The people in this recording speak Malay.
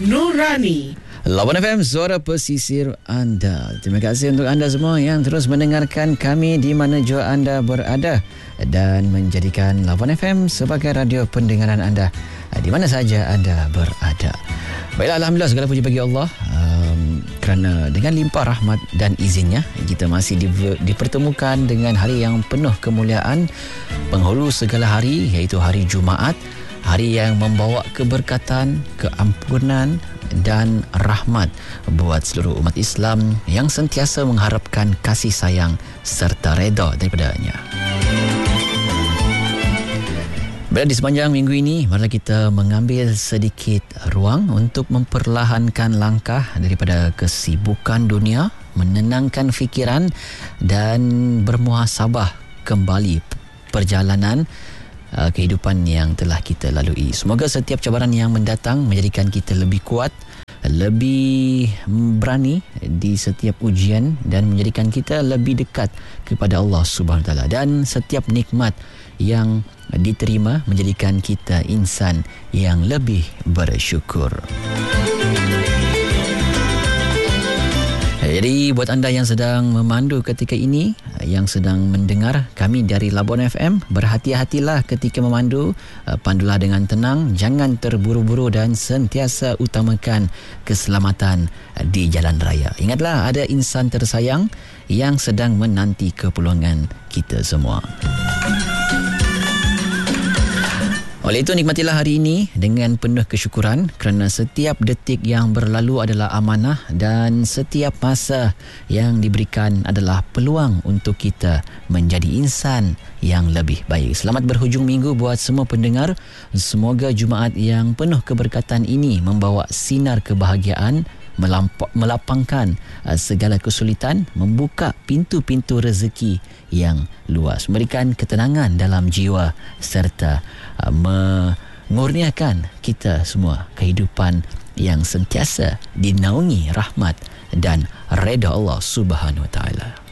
Nurani. Lawan FM, suara pesisir anda. Terima kasih untuk anda semua yang terus mendengarkan kami di mana jua anda berada dan menjadikan Lawan FM sebagai radio pendengaran anda di mana saja anda berada. Baiklah, Alhamdulillah, segala puji bagi Allah kerana dengan limpah rahmat dan izinnya kita masih dipertemukan dengan hari yang penuh kemuliaan, penghulu segala hari, iaitu hari Jumaat. Hari yang membawa keberkatan, keampunan dan rahmat buat seluruh umat Islam yang sentiasa mengharapkan kasih sayang serta redha daripadanya. Berada di sepanjang minggu ini, marilah kita mengambil sedikit ruang untuk memperlahankan langkah daripada kesibukan dunia, menenangkan fikiran dan bermuhasabah kembali perjalanan kehidupan yang telah kita lalui. Semoga setiap cabaran yang mendatang menjadikan kita lebih kuat, lebih berani di setiap ujian dan menjadikan kita lebih dekat kepada Allah Subhanahu Wa Taala, dan setiap nikmat yang diterima menjadikan kita insan yang lebih bersyukur. Jadi buat anda yang sedang memandu ketika ini, yang sedang mendengar kami dari Labuan FM, berhati-hatilah ketika memandu. Pandulah dengan tenang, jangan terburu-buru dan sentiasa utamakan keselamatan di jalan raya. Ingatlah, ada insan tersayang yang sedang menanti kepulangan kita semua. Oleh itu, nikmatilah hari ini dengan penuh kesyukuran kerana setiap detik yang berlalu adalah amanah dan setiap masa yang diberikan adalah peluang untuk kita menjadi insan yang lebih baik. Selamat berhujung minggu buat semua pendengar. Semoga Jumaat yang penuh keberkatan ini membawa sinar kebahagiaan, melapangkan segala kesulitan, membuka pintu-pintu rezeki yang luas, memberikan ketenangan dalam jiwa serta mengurniakan kita semua kehidupan yang sentiasa dinaungi rahmat dan redha Allah Subhanahu Wa Taala.